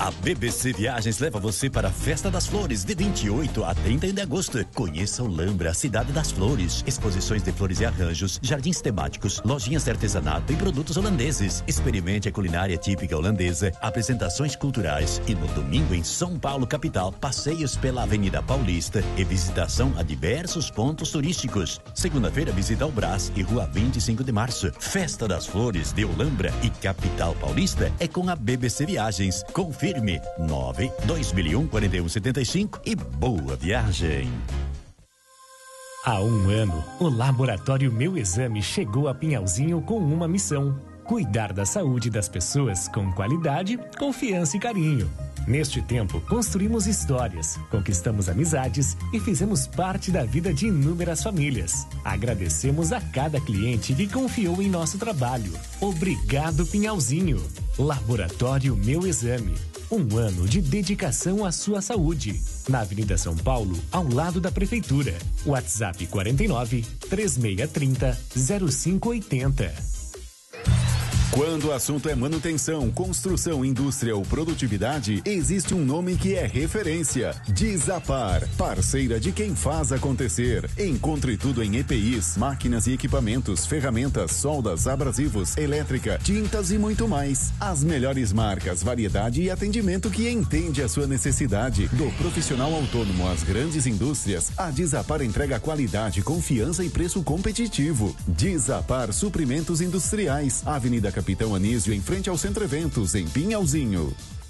A BBC Viagens leva você para a Festa das Flores, de 28 a 31 de agosto. Conheça Olambra, a cidade das flores. Exposições de flores e arranjos, jardins temáticos, lojinhas de artesanato e produtos holandeses. Experimente a culinária típica holandesa, apresentações culturais e no domingo em São Paulo, capital, passeios pela Avenida Paulista e visitação a diversos pontos turísticos. Segunda-feira, visita ao Brás e Rua 25 de Março. Festa das Flores de Olambra e capital paulista é com a BBC Viagens. Confirme 9-2001-4175 e boa viagem. Há um ano, o Laboratório Meu Exame chegou a Pinhalzinho com uma missão: cuidar da saúde das pessoas com qualidade, confiança e carinho. Neste tempo, construímos histórias, conquistamos amizades e fizemos parte da vida de inúmeras famílias. Agradecemos a cada cliente que confiou em nosso trabalho. Obrigado, Pinhalzinho. Laboratório Meu Exame. Um ano de dedicação à sua saúde. Na Avenida São Paulo, ao lado da Prefeitura. WhatsApp 49 3630 0580. Quando o assunto é manutenção, construção, indústria ou produtividade, existe um nome que é referência: Desapar, parceira de quem faz acontecer. Encontre tudo em EPIs, máquinas e equipamentos, ferramentas, soldas, abrasivos, elétrica, tintas e muito mais. As melhores marcas, variedade e atendimento que entende a sua necessidade. Do profissional autônomo às grandes indústrias, a Desapar entrega qualidade, confiança e preço competitivo. Desapar Suprimentos Industriais, Avenida Capitão Anísio, em frente ao Centro Eventos, em Pinhalzinho.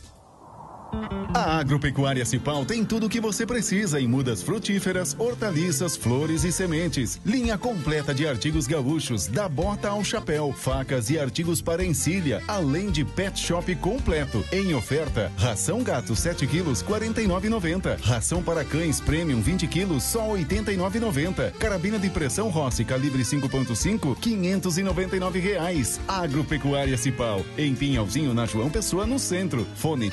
A Agropecuária Cipal tem tudo o que você precisa em mudas frutíferas, hortaliças, flores e sementes. Linha completa de artigos gaúchos, da bota ao chapéu, facas e artigos para encilha, além de pet shop completo. Em oferta, ração gato 7 quilos, R$ 49,90. Ração para cães premium 20 quilos, só R$ 89,90. Carabina de pressão Rossi calibre 5.5, R$ 599. Agropecuária Cipal, em Pinhalzinho, na João Pessoa, no centro. Fone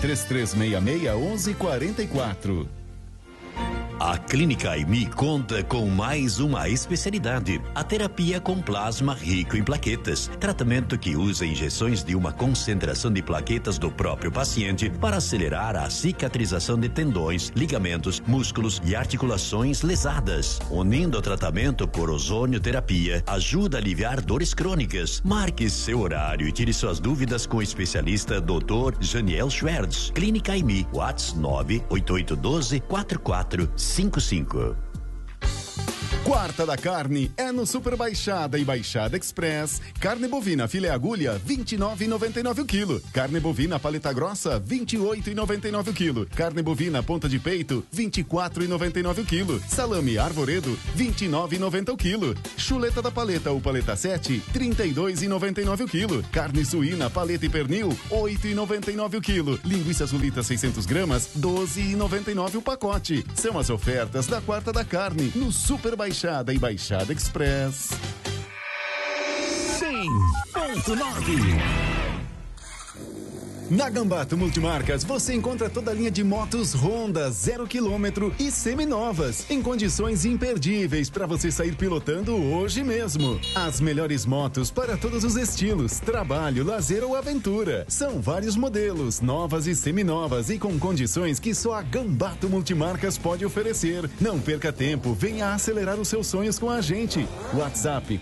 3366-1144. A Clínica Aimi conta com mais uma especialidade: a terapia com plasma rico em plaquetas. Tratamento que usa injeções de uma concentração de plaquetas do próprio paciente para acelerar a cicatrização de tendões, ligamentos, músculos e articulações lesadas. Unindo o tratamento por ozonioterapia, ajuda a aliviar dores crônicas. Marque seu horário e tire suas dúvidas com o especialista Dr. Janiel Schwertz. Clínica Aimi, WhatsApp 98812-4455. Quarta da Carne é no Super Baixada e Baixada Express. Carne bovina filé agulha, R$ 29,99 o quilo. Carne bovina paleta grossa, R$ 28,99 o quilo. Carne bovina ponta de peito, R$ 24,99 o quilo. Salame arvoredo, R$ 29,90 o quilo. Chuleta da paleta ou paleta 7, R$ 32,99 o quilo. Carne suína, paleta e pernil, R$ 8,99 o quilo. Linguiça sulita 600 gramas, R$ 12,99 o pacote. São as ofertas da Quarta da Carne no Super Baixada e Baixada Express. 100.9. Na Gambato Multimarcas você encontra toda a linha de motos Honda 0 km e seminovas em condições imperdíveis para você sair pilotando hoje mesmo. As melhores motos para todos os estilos, trabalho, lazer ou aventura. São vários modelos, novas e seminovas e com condições que só a Gambato Multimarcas pode oferecer. Não perca tempo, venha acelerar os seus sonhos com a gente. WhatsApp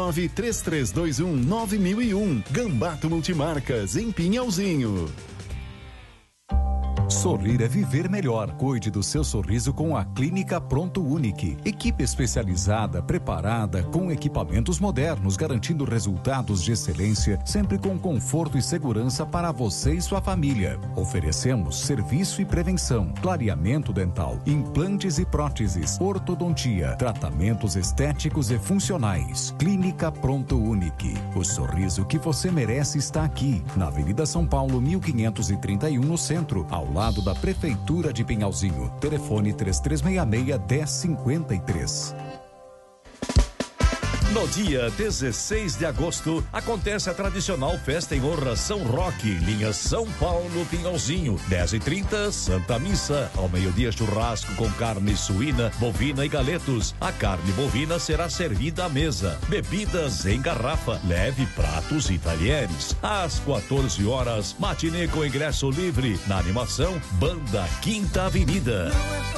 4933219001. Gambato Multimarcas em Pinhalzinho. Sorrir é viver melhor. Cuide do seu sorriso com a Clínica Pronto Unique. Equipe especializada, preparada, com equipamentos modernos, garantindo resultados de excelência, sempre com conforto e segurança para você e sua família. Oferecemos serviço e prevenção, clareamento dental, implantes e próteses, ortodontia, tratamentos estéticos e funcionais. Clínica Pronto Unique. O sorriso que você merece está aqui, na Avenida São Paulo, 1531, no centro, ao lado da Prefeitura de Pinhalzinho. Telefone 3366-1053. No dia 16 de agosto, acontece a tradicional festa em honra São Roque, linha São Paulo Pinhalzinho. 10h30, Santa Missa. Ao meio-dia, churrasco com carne suína, bovina e galetos. A carne bovina será servida à mesa. Bebidas em garrafa. Leve pratos e talheres. Às 14 horas, matinê com ingresso livre. Na animação, Banda Quinta Avenida.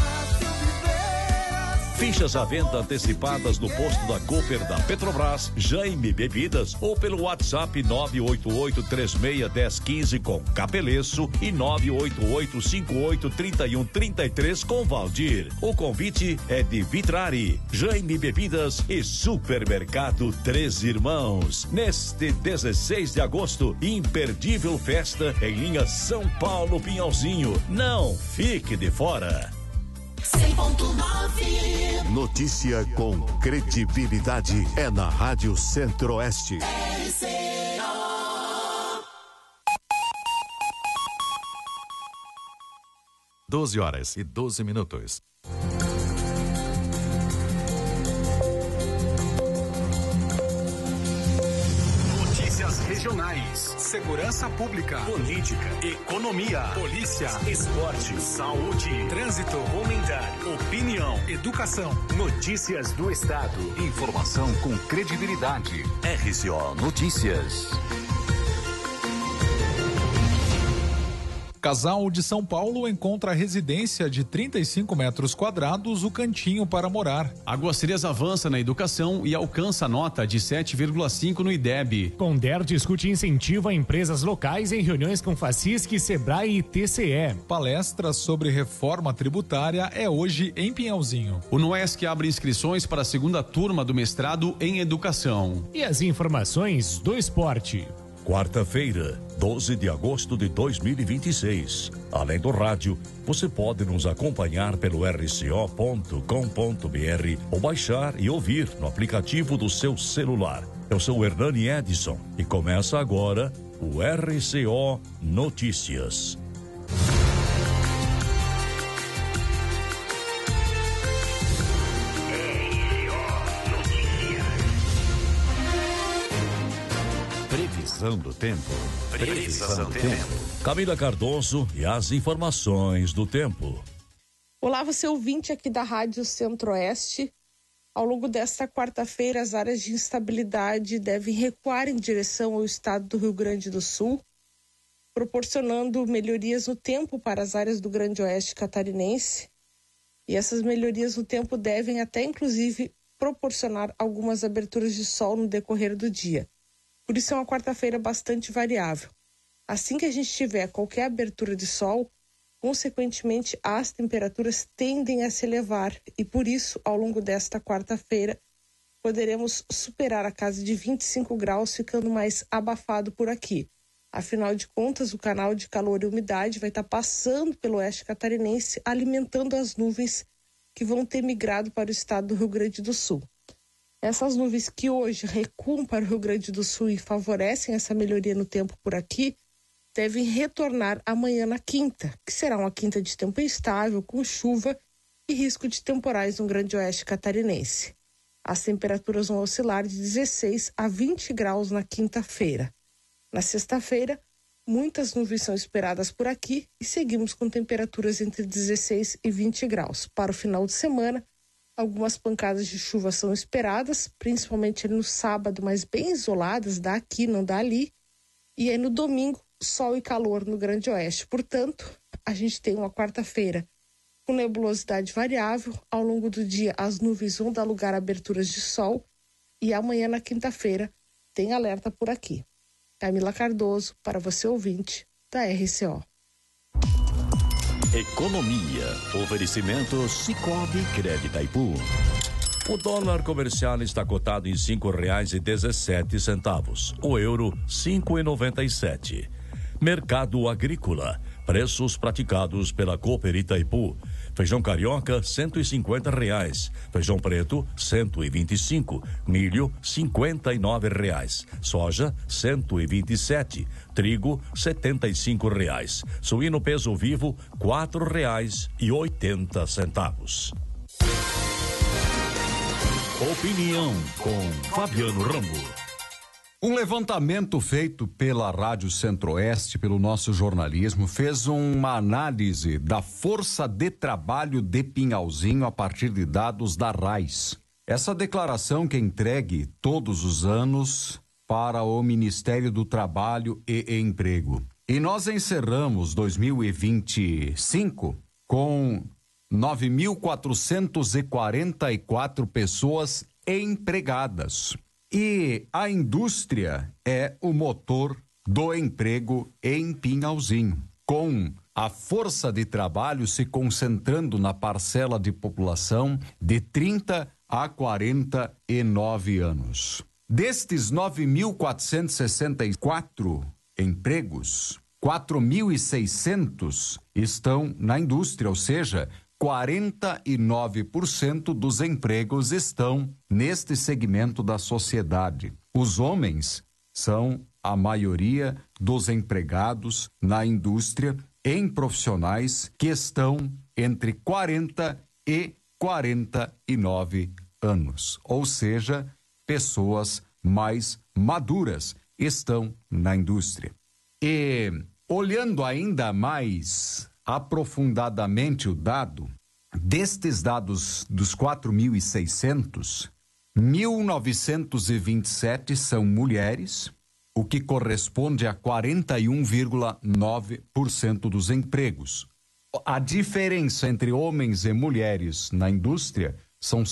Fichas à venda antecipadas no posto da Cooper da Petrobras, Jaime Bebidas ou pelo WhatsApp 988-361015 com Capeleço e 988-583133 com Valdir. O convite é de Vitrari, Jaime Bebidas e Supermercado Três Irmãos. Neste 16 de agosto, imperdível festa em linha São Paulo Pinhalzinho. Não fique de fora. 100.9 Notícia com credibilidade é na Rádio Centro-Oeste. 12h12. Regionais, segurança pública, política, economia, polícia, esporte, saúde, trânsito, comentário, opinião, educação, notícias do estado, Informação com credibilidade. RCO Notícias. Casal de São Paulo encontra residência de 35 metros quadrados, o cantinho para morar. Águas Frias avança na educação e alcança a nota de 7,5 no IDEB. Conder discute incentivo a empresas locais em reuniões com Facisc, Sebrae e TCE. Palestra sobre reforma tributária é hoje em Pinhalzinho. O Noesc abre inscrições para a segunda turma do mestrado em educação. E as informações do esporte. Quarta-feira, 12 de agosto de 2026. Além do rádio, você pode nos acompanhar pelo rco.com.br ou baixar e ouvir no aplicativo do seu celular. Eu sou o Hernani Edson e começa agora o RCO Notícias. Previsão do tempo. Previsão do tempo. Camila Cardoso e as informações do tempo. Olá, você ouvinte aqui da Rádio Centro-Oeste. Ao longo desta quarta-feira, as áreas de instabilidade devem recuar em direção ao estado do Rio Grande do Sul, proporcionando melhorias no tempo para as áreas do Grande Oeste catarinense. E essas melhorias no tempo devem até, inclusive, proporcionar algumas aberturas de sol no decorrer do dia. Por isso é uma quarta-feira bastante variável. Assim que a gente tiver qualquer abertura de sol, consequentemente as temperaturas tendem a se elevar e por isso, ao longo desta quarta-feira, poderemos superar a casa de 25 graus, ficando mais abafado por aqui. Afinal de contas, o canal de calor e umidade vai estar passando pelo oeste catarinense, alimentando as nuvens que vão ter migrado para o estado do Rio Grande do Sul. Essas nuvens que hoje recuam para o Rio Grande do Sul e favorecem essa melhoria no tempo por aqui, devem retornar amanhã na quinta, que será uma quinta de tempo instável, com chuva e risco de temporais no Grande Oeste catarinense. As temperaturas vão oscilar de 16 a 20 graus na quinta-feira. Na sexta-feira, muitas nuvens são esperadas por aqui e seguimos com temperaturas entre 16 e 20 graus. Para o final de semana, algumas pancadas de chuva são esperadas, principalmente no sábado, mas bem isoladas, dá aqui, não dá ali. E aí no domingo, sol e calor no Grande Oeste. Portanto, a gente tem uma quarta-feira com nebulosidade variável. Ao longo do dia, as nuvens vão dar lugar a aberturas de sol. E amanhã, na quinta-feira, tem alerta por aqui. Camila Cardoso, para você ouvinte da RCO. Economia. Oferecimento Cicobi Crédito. O dólar comercial está cotado em R$5,17. O euro, R$ 5,97. Mercado agrícola. Preços praticados pela Cooper Itaipu. Feijão carioca, R$150. Feijão preto, R$125. Milho, R$59. Soja, R$127. Trigo, R$75. Suíno peso vivo, R$4,80. Opinião com Fabiano Ramo. Um levantamento feito pela Rádio Centro-Oeste, pelo nosso jornalismo, fez uma análise da força de trabalho de Pinhalzinho a partir de dados da RAIS. Essa declaração que é entregue todos os anos para o Ministério do Trabalho e Emprego. E nós encerramos 2025 com 9.444 pessoas empregadas. E a indústria é o motor do emprego em Pinhalzinho, com a força de trabalho se concentrando na parcela de população de 30 a 49 anos. Destes 9.464 empregos, 4.600 estão na indústria, ou seja, 49% dos empregos estão neste segmento da sociedade. Os homens são a maioria dos empregados na indústria em profissionais que estão entre 40 e 49 anos, ou seja, pessoas mais maduras estão na indústria. E olhando ainda mais aprofundadamente o dado, destes dados dos 4.600, 1.927 são mulheres, o que corresponde a 41,9% dos empregos. A diferença entre homens e mulheres na indústria são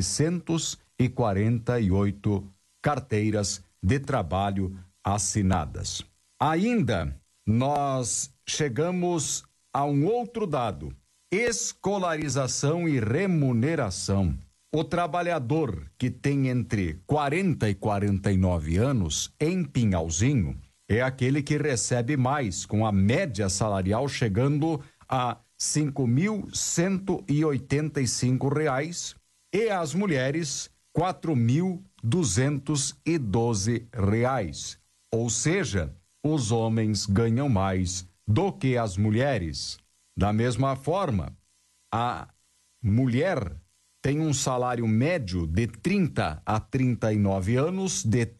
748 carteiras de trabalho assinadas. Ainda nós chegamos a um outro dado: escolarização e remuneração. O trabalhador que tem entre 40 e 49 anos em Pinhalzinho é aquele que recebe mais, com a média salarial chegando a R$ 5.185 e as mulheres R$ 4.212. Ou seja, os homens ganham mais do que as mulheres. Da mesma forma, a mulher tem um salário médio de 30 a 39 anos de R$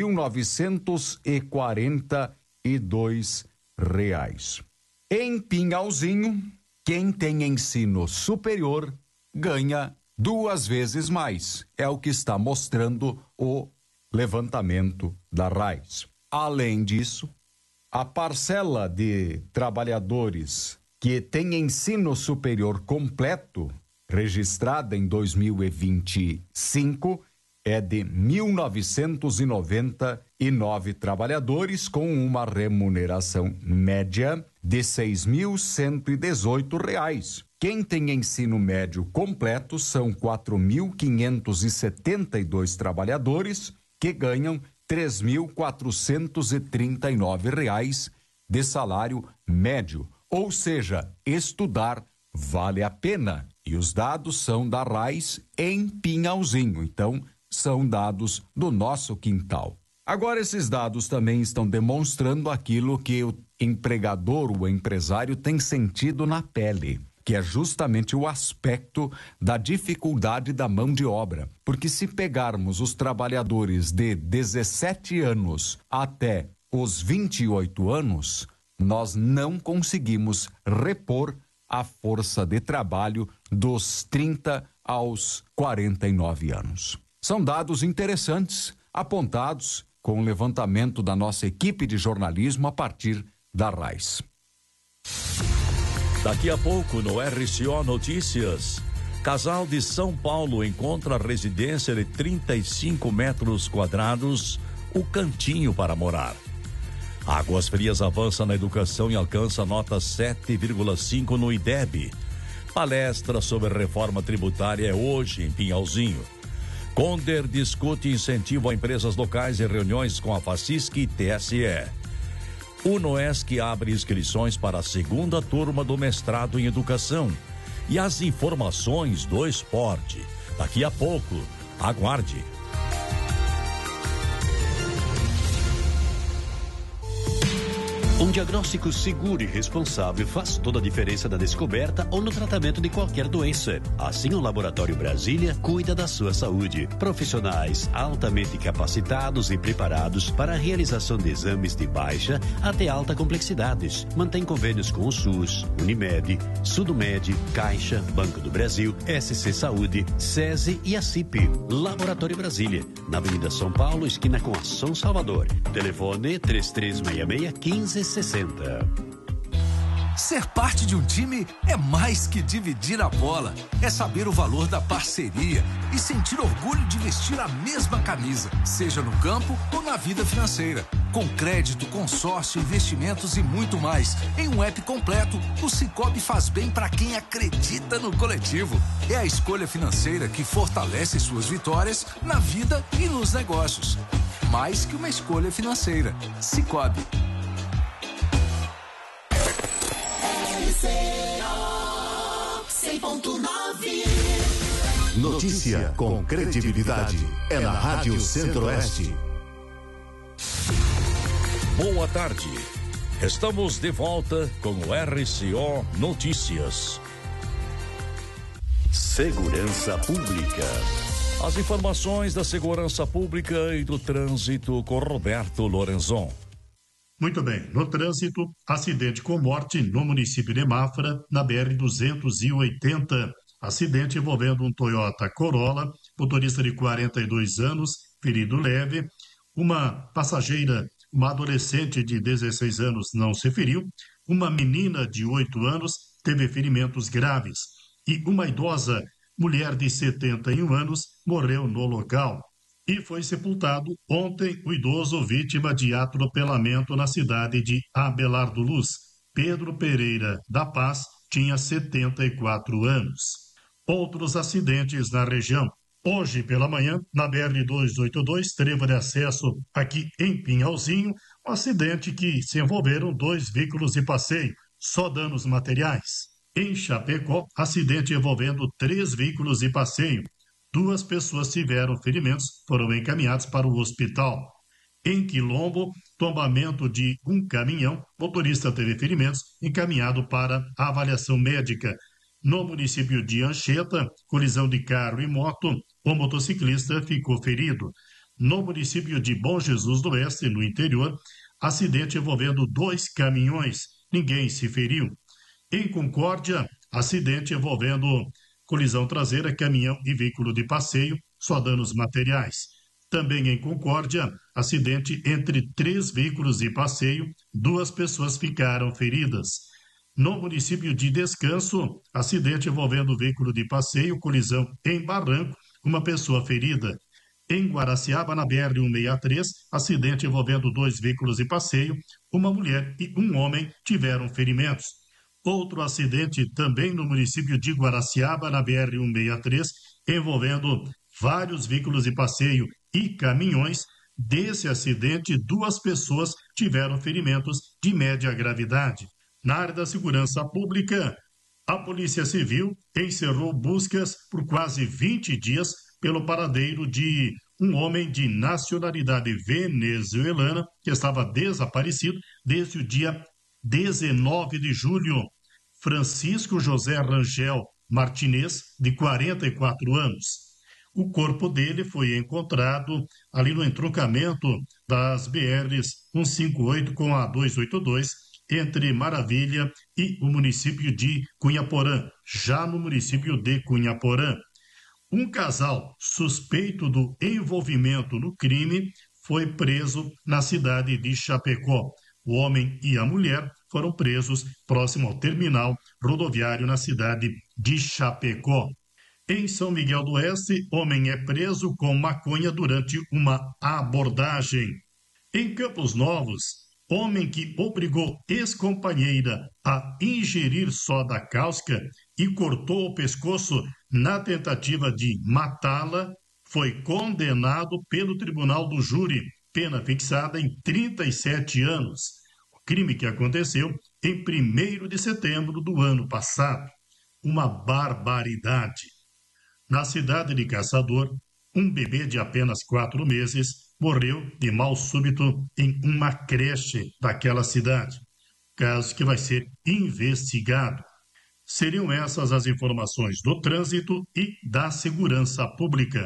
3.942. Em Pinhalzinho, quem tem ensino superior ganha 2 vezes mais. É o que está mostrando o levantamento da RAIS. Além disso, a parcela de trabalhadores que tem ensino superior completo, registrada em 2025, é de 1.999 trabalhadores, com uma remuneração média de R$ 6.118. Quem tem ensino médio completo são 4.572 trabalhadores que ganham R$ 3.439 de salário médio. Ou seja, estudar vale a pena. E os dados são da RAIS em Pinhalzinho. Então, são dados do nosso quintal. Agora, esses dados também estão demonstrando aquilo que o empregador, o empresário, tem sentido na pele, que é justamente o aspecto da dificuldade da mão de obra. Porque se pegarmos os trabalhadores de 17 anos até os 28 anos, nós não conseguimos repor a força de trabalho dos 30 aos 49 anos. São dados interessantes, apontados com o levantamento da nossa equipe de jornalismo a partir da RAIS. Daqui a pouco no RCO Notícias, casal de São Paulo encontra residência de 35 metros quadrados, o cantinho para morar. Águas Frias avança na educação e alcança nota 7,5 no IDEB. Palestra sobre reforma tributária é hoje em Pinhalzinho. Conder discute incentivo a empresas locais em reuniões com a Facisc e TSE. O Noesc abre inscrições para a segunda turma do mestrado em educação. E as informações do esporte. Daqui a pouco, aguarde. Um diagnóstico seguro e responsável faz toda a diferença na descoberta ou no tratamento de qualquer doença. Assim, o Laboratório Brasília cuida da sua saúde. Profissionais altamente capacitados e preparados para a realização de exames de baixa até alta complexidade. Mantém convênios com o SUS, Unimed, Sudomed, Caixa, Banco do Brasil, SC Saúde, SESI e a CIP. Laboratório Brasília, na Avenida São Paulo, esquina com a São Salvador. Telefone 3366-1560. Ser parte de um time é mais que dividir a bola. É saber o valor da parceria e sentir orgulho de vestir a mesma camisa, seja no campo ou na vida financeira. Com crédito, consórcio, investimentos e muito mais. Em um app completo, o Sicoob faz bem para quem acredita no coletivo. É a escolha financeira que fortalece suas vitórias na vida e nos negócios. Mais que uma escolha financeira. Sicoob. Notícia com credibilidade. É na Rádio Centro-Oeste. Boa tarde. Estamos de volta com o RCO Notícias. Segurança Pública. As informações da segurança pública e do trânsito com Roberto Lorenzon. Muito bem, no trânsito, acidente com morte no município de Mafra, na BR-280. Acidente envolvendo um Toyota Corolla, motorista de 42 anos, ferido leve. Uma passageira, uma adolescente de 16 anos não se feriu. Uma menina de 8 anos teve ferimentos graves. E uma idosa, mulher de 71 anos, morreu no local. E foi sepultado ontem o idoso vítima de atropelamento na cidade de Abelardo Luz. Pedro Pereira da Paz tinha 74 anos. Outros acidentes na região. Hoje pela manhã, na BR-282, trevo de acesso aqui em Pinhalzinho, um acidente que se envolveram 2 veículos de passeio, só danos materiais. Em Chapecó, acidente envolvendo 3 veículos de passeio. 2 pessoas tiveram ferimentos, foram encaminhados para o hospital. Em Quilombo, tombamento de um caminhão, motorista teve ferimentos, encaminhado para avaliação médica. No município de Anchieta, colisão de carro e moto, o motociclista ficou ferido. No município de Bom Jesus do Oeste, no interior, acidente envolvendo 2 caminhões, ninguém se feriu. Em Concórdia, acidente envolvendo colisão traseira, caminhão e veículo de passeio, só danos materiais. Também em Concórdia, acidente entre 3 veículos de passeio, 2 pessoas ficaram feridas. No município de Descanso, acidente envolvendo veículo de passeio, colisão em Barranco, uma pessoa ferida. Em Guaraciaba, na BR-163, acidente envolvendo 2 veículos de passeio, uma mulher e um homem tiveram ferimentos. Outro acidente também no município de Guaraciaba, na BR-163, envolvendo vários veículos de passeio e caminhões. Desse acidente, 2 pessoas tiveram ferimentos de média gravidade. Na área da segurança pública, a Polícia Civil encerrou buscas por quase 20 dias pelo paradeiro de um homem de nacionalidade venezuelana que estava desaparecido desde o dia 19 de julho. Francisco José Rangel Martinez, de 44 anos. O corpo dele foi encontrado ali no entroncamento das BRs 158 com a 282, entre Maravilha e o município de Cunhaporã, já no município de Cunhaporã. Um casal suspeito do envolvimento no crime foi preso na cidade de Chapecó. O homem e a mulher foram presos próximo ao terminal rodoviário na cidade de Chapecó. Em São Miguel do Oeste, homem é preso com maconha durante uma abordagem. Em Campos Novos, homem que obrigou ex-companheira a ingerir soda cáustica e cortou o pescoço na tentativa de matá-la, foi condenado pelo Tribunal do Júri, pena fixada em 37 anos. O crime que aconteceu em 1º de setembro do ano passado. Uma barbaridade. Na cidade de Caçador, um bebê de apenas 4 meses morreu de mal súbito em uma creche daquela cidade. caso que vai ser investigado. Seriam essas as informações do trânsito e da segurança pública.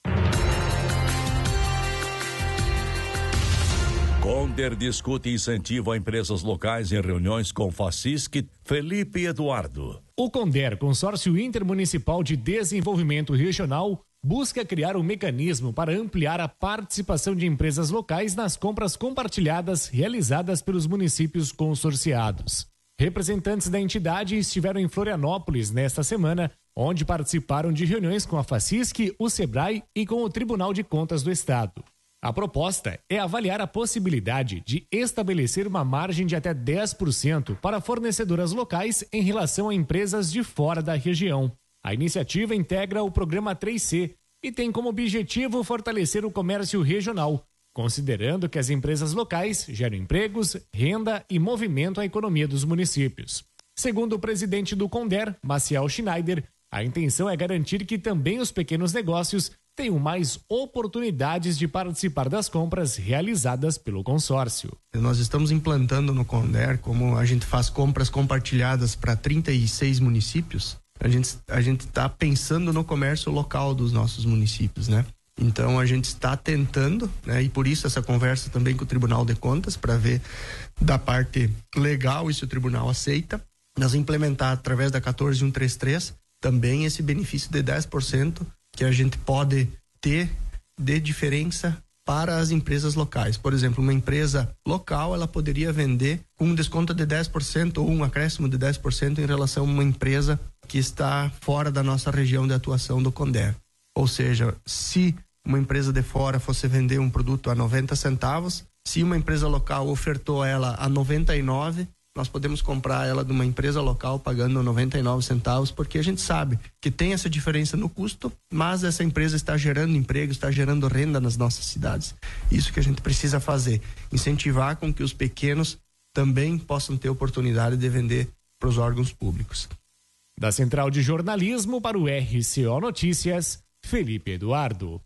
Conder discute incentivo a empresas locais em reuniões com Facisc. Felipe Eduardo. O Conder, Consórcio Intermunicipal de Desenvolvimento Regional, busca criar um mecanismo para ampliar a participação de empresas locais nas compras compartilhadas realizadas pelos municípios consorciados. Representantes da entidade estiveram em Florianópolis nesta semana, onde participaram de reuniões com a Facisc, o Sebrae e com o Tribunal de Contas do Estado. A proposta é avaliar a possibilidade de estabelecer uma margem de até 10% para fornecedoras locais em relação a empresas de fora da região. A iniciativa integra o programa 3C e tem como objetivo fortalecer o comércio regional, considerando que as empresas locais geram empregos, renda e movimento à economia dos municípios. Segundo o presidente do Conder, Maciel Schneider, a intenção é garantir que também os pequenos negócios tenham mais oportunidades de participar das compras realizadas pelo consórcio. Nós estamos implantando no Conder, como a gente faz compras compartilhadas para 36 municípios, a gente está pensando no comércio local dos nossos municípios, né? Então a gente está tentando, né? E por isso essa conversa também com o Tribunal de Contas, para ver da parte legal e se o tribunal aceita, nós implementar através da 14133 também esse benefício de 10% que a gente pode ter de diferença para as empresas locais. Por exemplo, uma empresa local, ela poderia vender com um desconto de 10% ou um acréscimo de 10% em relação a uma empresa que está fora da nossa região de atuação do Conder. Ou seja, se uma empresa de fora fosse vender um produto a 90 centavos, se uma empresa local ofertou ela a 99, nós podemos comprar ela de uma empresa local pagando 99 centavos, porque a gente sabe que tem essa diferença no custo, mas essa empresa está gerando emprego, está gerando renda nas nossas cidades. Isso que a gente precisa fazer, incentivar com que os pequenos também possam ter oportunidade de vender para os órgãos públicos. Da Central de Jornalismo para o RCO Notícias, Felipe Eduardo.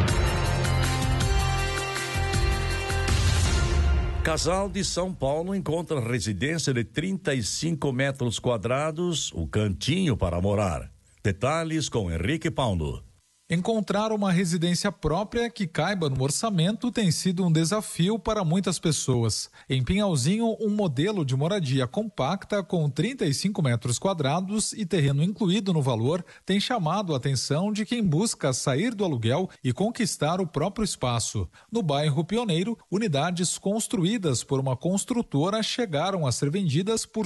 Casal de São Paulo encontra residência de 35 metros quadrados, o cantinho para morar. Detalhes com Henrique Paulo. Encontrar uma residência própria que caiba no orçamento tem sido um desafio para muitas pessoas. Em Pinhalzinho, um modelo de moradia compacta com 35 metros quadrados e terreno incluído no valor tem chamado a atenção de quem busca sair do aluguel e conquistar o próprio espaço. No bairro Pioneiro, unidades construídas por uma construtora chegaram a ser vendidas por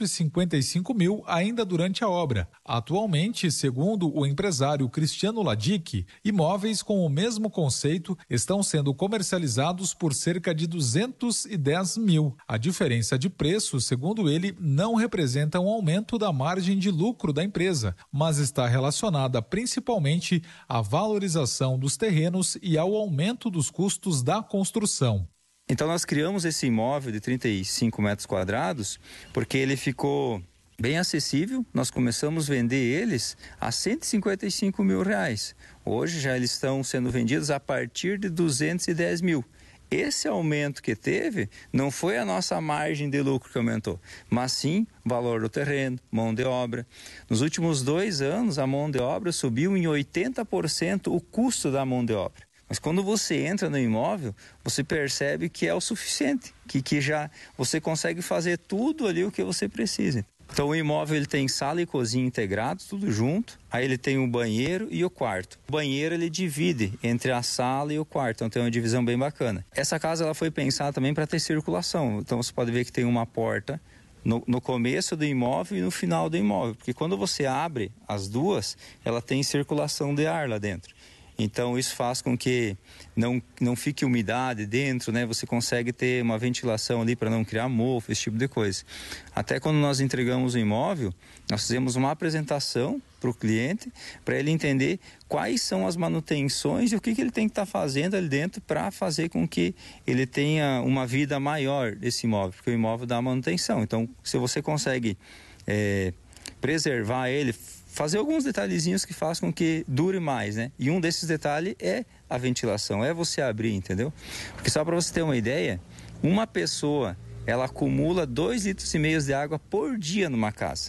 155 mil ainda durante a obra. Atualmente, segundo o empresário Cristiano Ladic, imóveis com o mesmo conceito estão sendo comercializados por cerca de 210 mil. A diferença de preço, segundo ele, não representa um aumento da margem de lucro da empresa, mas está relacionada principalmente à valorização dos terrenos e ao aumento dos custos da construção. Então nós criamos esse imóvel de 35 metros quadrados porque ele ficou bem acessível. Nós começamos a vender eles a R$155 mil. Hoje já eles estão sendo vendidos a partir de 210 mil. Esse aumento que teve não foi a nossa margem de lucro que aumentou, mas sim o valor do terreno, mão de obra. Nos últimos 2 anos, a mão de obra subiu em 80% o custo da mão de obra. Mas quando você entra no imóvel, você percebe que é o suficiente, que já você consegue fazer tudo ali o que você precisa. Então o imóvel ele tem sala e cozinha integrados, tudo junto. Aí ele tem o banheiro e o quarto. O banheiro ele divide entre a sala e o quarto, então tem uma divisão bem bacana. Essa casa ela foi pensada também para ter circulação. Então você pode ver que tem uma porta no começo do imóvel e no final do imóvel. Porque quando você abre as duas, ela tem circulação de ar lá dentro. Então isso faz com que não fique umidade dentro, né? Você consegue ter uma ventilação ali para não criar mofo, esse tipo de coisa. Até quando nós entregamos o imóvel, nós fizemos uma apresentação para o cliente, para ele entender quais são as manutenções e o que ele tem que estar fazendo ali dentro para fazer com que ele tenha uma vida maior desse imóvel, porque o imóvel dá manutenção. Então, se você consegue preservar ele, fazer alguns detalhezinhos que façam com que dure mais, né? E um desses detalhes é a ventilação, é você abrir, entendeu? Porque só para você ter uma ideia, uma pessoa ela acumula 2,5 litros de água por dia numa casa.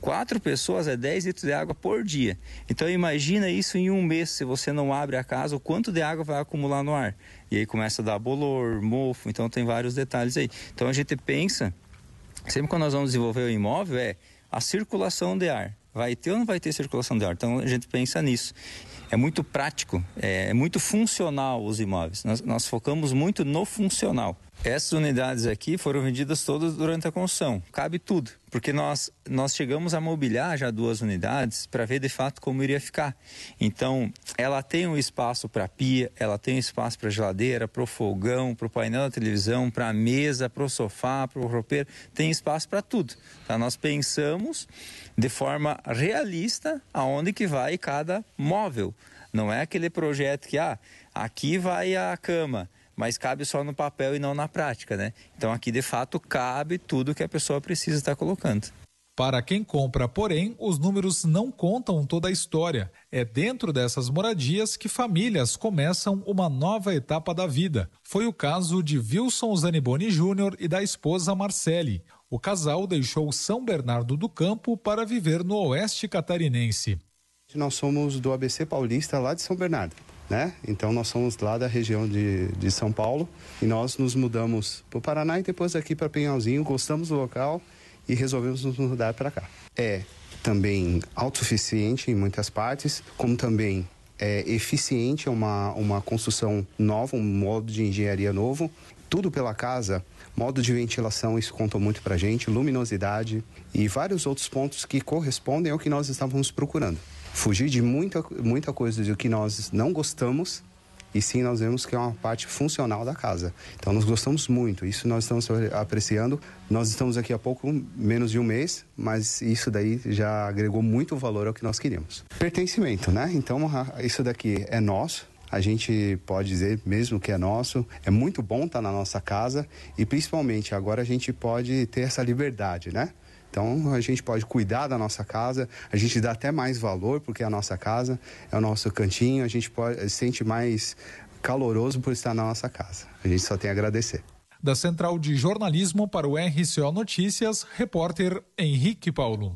4 pessoas é 10 litros de água por dia. Então imagina isso em um mês, se você não abre a casa, o quanto de água vai acumular no ar. E aí começa a dar bolor, mofo, então tem vários detalhes aí. Então a gente pensa, sempre quando nós vamos desenvolver o imóvel, é a circulação de ar. Vai ter ou não vai ter circulação de ar? Então a gente pensa nisso. É muito prático, é muito funcional os imóveis. Nós focamos muito no funcional. Essas unidades aqui foram vendidas todas durante a construção. Cabe tudo, porque nós chegamos a mobiliar já 2 unidades para ver de fato como iria ficar. Então, ela tem um espaço para pia, ela tem um espaço para geladeira, para o fogão, para o painel da televisão, para a mesa, para o sofá, para o roupeiro. Tem espaço para tudo. Tá? Nós pensamos de forma realista aonde que vai cada móvel. Não é aquele projeto que, aqui vai a cama, mas cabe só no papel e não na prática, né? Então aqui, de fato, cabe tudo que a pessoa precisa estar colocando. Para quem compra, porém, os números não contam toda a história. É dentro dessas moradias que famílias começam uma nova etapa da vida. Foi o caso de Wilson Zaniboni Júnior e da esposa Marcele. O casal deixou São Bernardo do Campo para viver no oeste catarinense. Nós somos do ABC Paulista, lá de São Bernardo. Né? Então nós somos lá da região de São Paulo e nós nos mudamos para o Paraná e depois aqui para Pinhalzinho, gostamos do local e resolvemos nos mudar para cá. É também autossuficiente em muitas partes, como também é eficiente, é uma construção nova, um modo de engenharia novo, tudo pela casa, modo de ventilação, isso contou muito para a gente, luminosidade e vários outros pontos que correspondem ao que nós estávamos procurando. Fugir de muita coisa do que nós não gostamos e sim nós vemos que é uma parte funcional da casa. Então nós gostamos muito, isso nós estamos apreciando. Nós estamos aqui há pouco menos de um mês, mas isso daí já agregou muito valor ao que nós queríamos. Pertencimento, né? Então isso daqui é nosso. A gente pode dizer mesmo que é nosso, é muito bom estar na nossa casa e principalmente agora a gente pode ter essa liberdade, né? Então a gente pode cuidar da nossa casa, a gente dá até mais valor porque é a nossa casa, é o nosso cantinho, a gente se sente mais caloroso por estar na nossa casa. A gente só tem a agradecer. Da Central de Jornalismo para o RCO Notícias, repórter Henrique Paulo.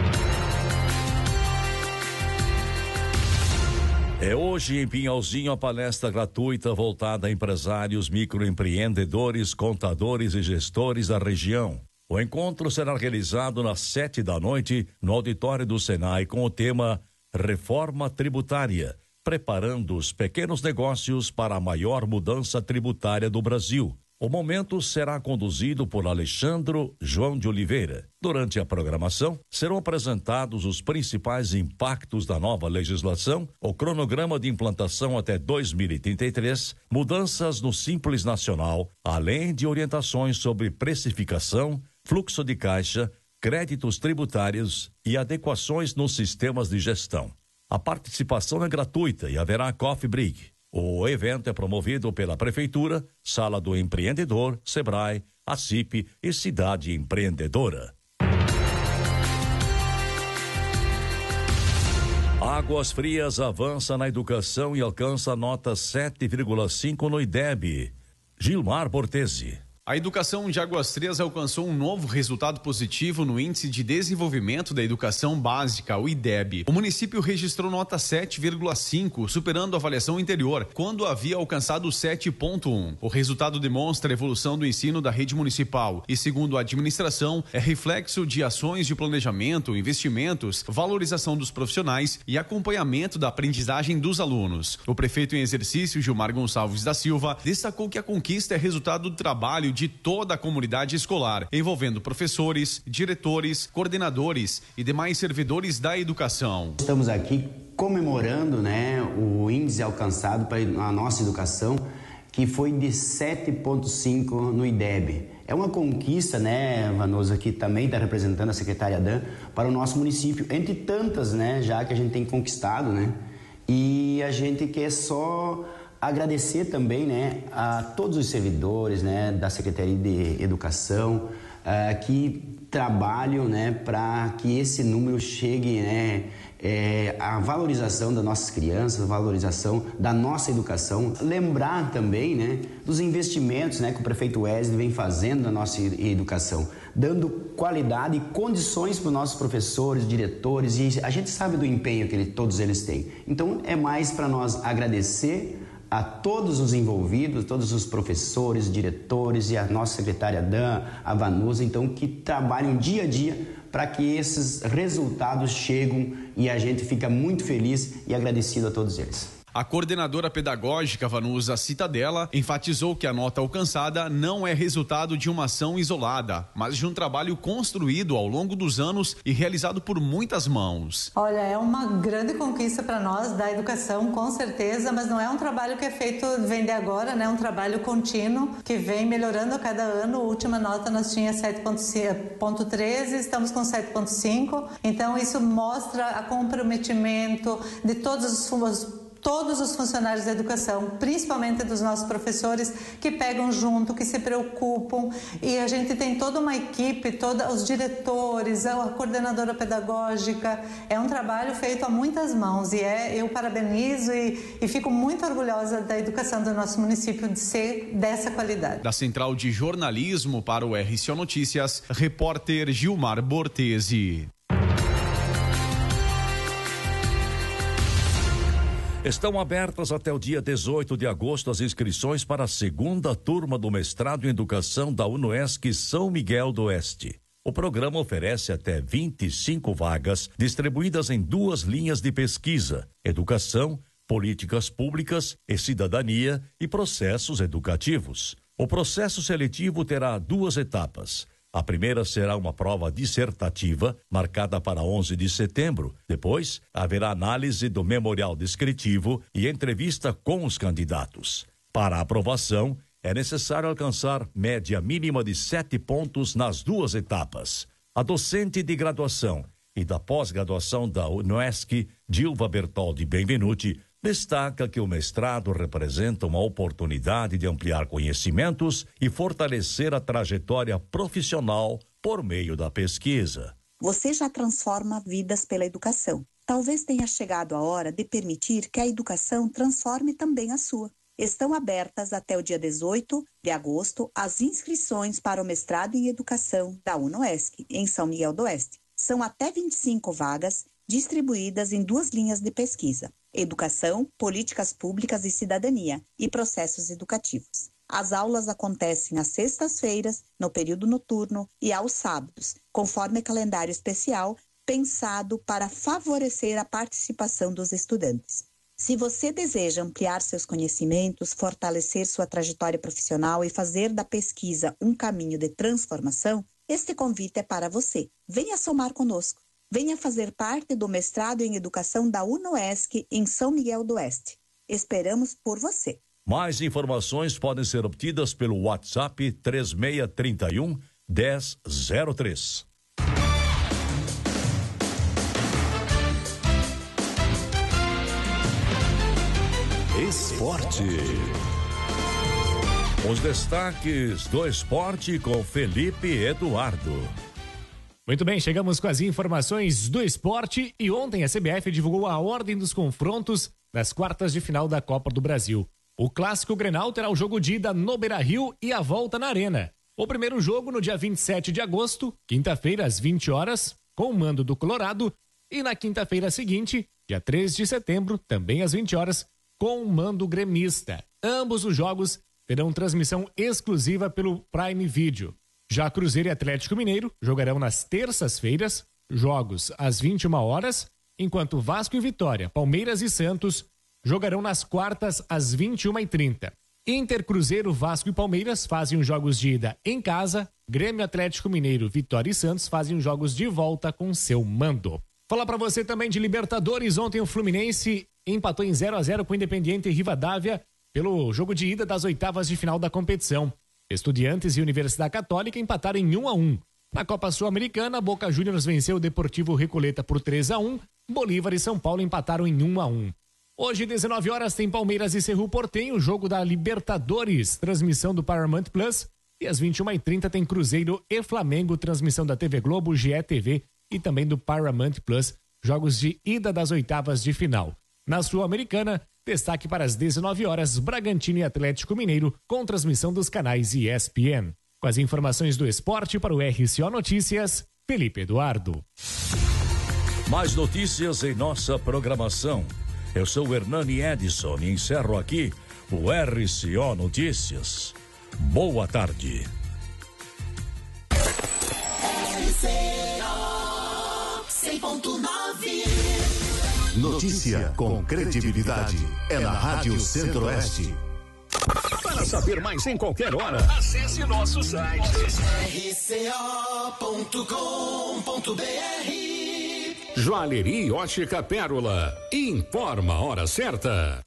É hoje em Pinhalzinho a palestra gratuita voltada a empresários, microempreendedores, contadores e gestores da região. O encontro será realizado às 19h no auditório do Senai com o tema Reforma Tributária, preparando os pequenos negócios para a maior mudança tributária do Brasil. O momento será conduzido por Alexandro João de Oliveira. Durante a programação, serão apresentados os principais impactos da nova legislação, o cronograma de implantação até 2033, mudanças no Simples Nacional, além de orientações sobre precificação, fluxo de caixa, créditos tributários e adequações nos sistemas de gestão. A participação é gratuita e haverá coffee break. O evento é promovido pela Prefeitura, Sala do Empreendedor, Sebrae, ACIP e Cidade Empreendedora. Águas Frias avança na educação e alcança nota 7,5 no IDEB. Gilmar Bortesi. A educação de Águas Frias alcançou um novo resultado positivo no Índice de Desenvolvimento da Educação Básica, o IDEB. O município registrou nota 7,5, superando a avaliação anterior, quando havia alcançado 7,1. O resultado demonstra a evolução do ensino da rede municipal e, segundo a administração, é reflexo de ações de planejamento, investimentos, valorização dos profissionais e acompanhamento da aprendizagem dos alunos. O prefeito em exercício, Gilmar Gonçalves da Silva, destacou que a conquista é resultado do trabalho de toda a comunidade escolar, envolvendo professores, diretores, coordenadores e demais servidores da educação. Estamos aqui comemorando, o índice alcançado para a nossa educação, que foi de 7,5 no IDEB. É uma conquista, Vanosa, que também está representando a secretária Dan, para o nosso município, entre tantas, já que a gente tem conquistado, e a gente quer só agradecer também, a todos os servidores, da Secretaria de Educação, que trabalham, né, para que esse número chegue, né, a valorização das nossas crianças, a valorização da nossa educação. Lembrar também, né, dos investimentos, né, que o prefeito Wesley vem fazendo na nossa educação, dando qualidade e condições para os nossos professores, diretores, e a gente sabe do empenho que todos eles têm. Então é mais para nós agradecer a todos os envolvidos, todos os professores, diretores e a nossa secretária Dan, a Vanusa, então, que trabalham dia a dia para que esses resultados cheguem, e a gente fica muito feliz e agradecido a todos eles. A coordenadora pedagógica Vanusa Citadella enfatizou que a nota alcançada não é resultado de uma ação isolada, mas de um trabalho construído ao longo dos anos e realizado por muitas mãos. Olha, é uma grande conquista para nós da educação, com certeza, mas não é um trabalho que é feito vem de agora, né? É um trabalho contínuo que vem melhorando a cada ano. A última nota nós tinha 7.13, estamos com 7.5. Então isso mostra o comprometimento de todos os funcionários da educação, principalmente dos nossos professores, que pegam junto, que se preocupam, e a gente tem toda uma equipe, todos os diretores, a coordenadora pedagógica. É um trabalho feito a muitas mãos, e eu parabenizo e fico muito orgulhosa da educação do nosso município de ser dessa qualidade. Da Central de Jornalismo para o RCO Notícias, repórter Gilmar Bortesi. Estão abertas até o dia 18 de agosto as inscrições para a segunda turma do mestrado em educação da UNOESC São Miguel do Oeste. O programa oferece até 25 vagas, distribuídas em 2 linhas de pesquisa: educação, políticas públicas e cidadania e processos educativos. O processo seletivo terá 2 etapas. A primeira será uma prova dissertativa, marcada para 11 de setembro. Depois, haverá análise do memorial descritivo e entrevista com os candidatos. Para a aprovação, é necessário alcançar média mínima de 7 pontos nas 2 etapas. A docente de graduação e da pós-graduação da UNOESC, Dilva Bertoldi Benvenuti, destaca que o mestrado representa uma oportunidade de ampliar conhecimentos e fortalecer a trajetória profissional por meio da pesquisa. Você já transforma vidas pela educação. Talvez tenha chegado a hora de permitir que a educação transforme também a sua. Estão abertas até o dia 18 de agosto as inscrições para o mestrado em educação da UNOESC, em São Miguel do Oeste. São até 25 vagas, distribuídas em 2 linhas de pesquisa: educação, políticas públicas e cidadania, e processos educativos. As aulas acontecem às sextas-feiras, no período noturno, e aos sábados, conforme calendário especial pensado para favorecer a participação dos estudantes. Se você deseja ampliar seus conhecimentos, fortalecer sua trajetória profissional e fazer da pesquisa um caminho de transformação, este convite é para você. Venha somar conosco. Venha fazer parte do mestrado em educação da UNOESC em São Miguel do Oeste. Esperamos por você. Mais informações podem ser obtidas pelo WhatsApp 3631 1003. Esporte. Os destaques do esporte com Felipe Eduardo. Muito bem, chegamos com as informações do esporte e ontem a CBF divulgou a ordem dos confrontos das quartas de final da Copa do Brasil. O Clássico Grenal terá o jogo de ida no Beira-Rio e a volta na Arena. O primeiro jogo no dia 27 de agosto, quinta-feira às 20 horas, com o mando do Colorado, e na quinta-feira seguinte, dia 3 de setembro, também às 20 horas, com o mando gremista. Ambos os jogos terão transmissão exclusiva pelo Prime Video. Já Cruzeiro e Atlético Mineiro jogarão nas terças-feiras, jogos às 21 horas, enquanto Vasco e Vitória, Palmeiras e Santos jogarão nas quartas às 21h30. Inter, Cruzeiro, Vasco e Palmeiras fazem os jogos de ida em casa, Grêmio, Atlético Mineiro, Vitória e Santos fazem os jogos de volta com seu mando. Falar para você também de Libertadores. Ontem o Fluminense empatou em 0-0 com o Independiente Rivadavia pelo jogo de ida das oitavas de final da competição. Estudiantes e Universidade Católica empataram em 1-1. Na Copa Sul-Americana, Boca Juniors venceu o Deportivo Recoleta por 3-1. Bolívar e São Paulo empataram em 1-1. Hoje, 19 horas, tem Palmeiras e Cerro Porteño, jogo da Libertadores, transmissão do Paramount Plus, E às 21h30 tem Cruzeiro e Flamengo, transmissão da TV Globo, GE.TV e também do Paramount Plus, jogos de ida das oitavas de final. Na Sul-Americana, destaque para as 19 horas, Bragantino e Atlético Mineiro, com transmissão dos canais ESPN. Com as informações do esporte para o RCO Notícias, Felipe Eduardo. Mais notícias em nossa programação. Eu sou o Hernani Edson e encerro aqui o RCO Notícias. Boa tarde. RCO 100.9. Notícia com credibilidade é na Rádio Centro-Oeste. Para saber mais em qualquer hora, acesse nosso site rco.com.br. Joalheria Ótica Pérola informa a hora certa.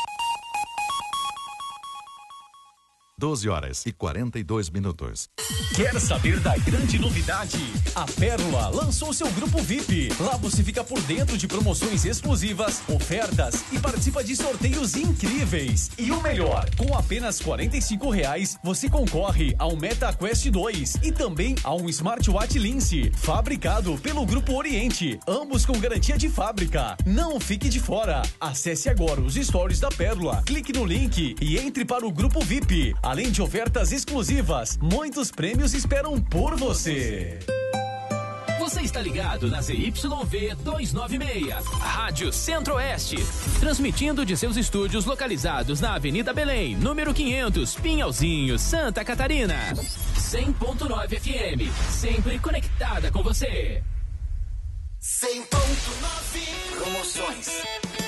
12h42. Quer saber da grande novidade? A Pérola lançou seu grupo VIP. Lá você fica por dentro de promoções exclusivas, ofertas e participa de sorteios incríveis. E o melhor, com apenas R$45 você concorre a um Meta Quest 2 e também a um Smartwatch Lince, fabricado pelo Grupo Oriente, ambos com garantia de fábrica. Não fique de fora. Acesse agora os stories da Pérola, clique no link e entre para o grupo VIP. Além de ofertas exclusivas, muitos prêmios esperam por você. Você está ligado na ZYV 296, Rádio Centro-Oeste, transmitindo de seus estúdios localizados na Avenida Belém, número 500, Pinhalzinho, Santa Catarina. 100.9 FM, sempre conectada com você. 100.9 Promoções.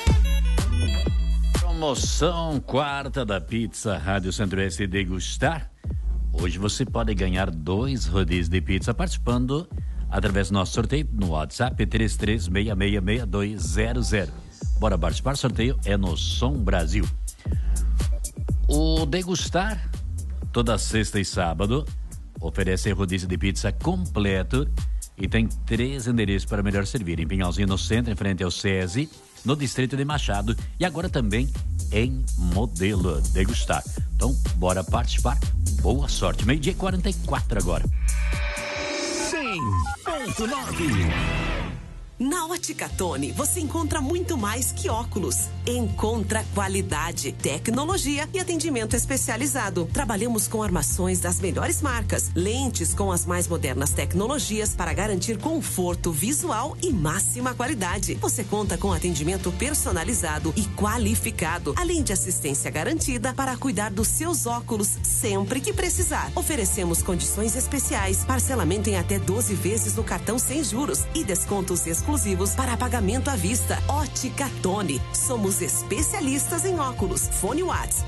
Promoção quarta da Pizza Rádio Centro-Oeste Degustar. Hoje você pode ganhar 2 rodízios de pizza participando através do nosso sorteio no WhatsApp 33666200. Bora participar, sorteio é no Som Brasil. O Degustar, toda sexta e sábado, oferece rodízio de pizza completo e tem 3 endereços para melhor servir. Em Pinhalzinho, no centro, em frente ao SESI, no distrito de Machado e agora também em Modelo. Degustar. Então, bora participar. Boa sorte. 12h44 agora. 100.9. Na Ótica Tony, você encontra muito mais que óculos. Encontra qualidade, tecnologia e atendimento especializado. Trabalhamos com armações das melhores marcas, lentes com as mais modernas tecnologias para garantir conforto visual e máxima qualidade. Você conta com atendimento personalizado e qualificado, além de assistência garantida para cuidar dos seus óculos sempre que precisar. Oferecemos condições especiais, parcelamento em até 12 vezes no cartão sem juros e descontos exclusivos para pagamento à vista. Ótica Tony. Somos especialistas em óculos. Fone Whats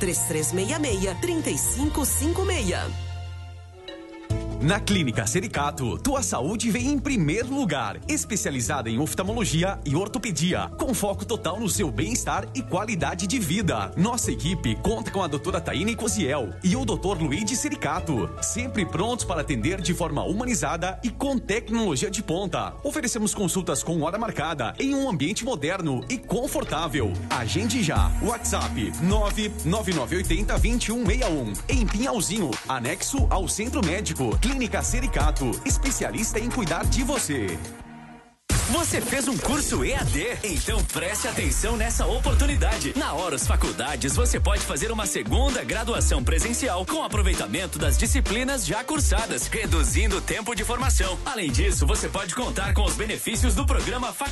3366-3556. Na Clínica Sericato, tua saúde vem em primeiro lugar. Especializada em oftalmologia e ortopedia, com foco total no seu bem-estar e qualidade de vida. Nossa equipe conta com a doutora Taine Cosiel e o doutor Luigi Sericato, sempre prontos para atender de forma humanizada e com tecnologia de ponta. Oferecemos consultas com hora marcada em um ambiente moderno e confortável. Agende já. WhatsApp 99980-2161. Em Pinhalzinho, anexo ao Centro Médico. Clínica Sericato, especialista em cuidar de você. Você fez um curso EAD? Então preste atenção nessa oportunidade. Na Horus Faculdades, você pode fazer uma segunda graduação presencial com aproveitamento das disciplinas já cursadas, reduzindo o tempo de formação. Além disso, você pode contar com os benefícios do programa